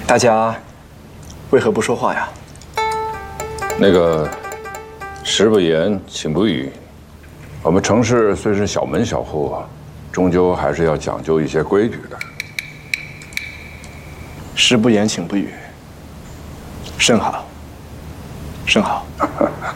大家为何不说话呀？ 那个，食不言，寝不语。我们城市虽是小门小户，终究还是要讲究一些规矩的。 食不言，寝不语，甚好，甚好。